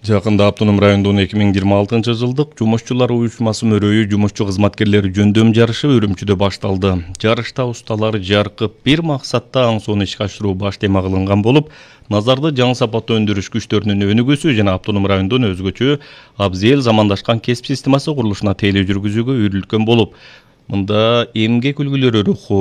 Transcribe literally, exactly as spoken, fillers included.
Жакында автоном райондун эки миң жыйырма алтынчы жылдык жумушчулар уюшмасы мөрөйү жумушчу кызматкерлери жөндөм жарышы Үрүмчүдө башталды. Жарышта усталар жаркып бир максатта аң сонун ишке ашыруу баш тема кылынган болуп, назарды жаңы сапаттуу өндүрүш күчтөрүнүн өнүгүүсү жана автоном райондун өзгөчө абзел замандашкан кесип системасы курулушуна тейлөө жүргүзүүгө үйрүлткөн болуп, мында эмгек үлгүлөрү руху,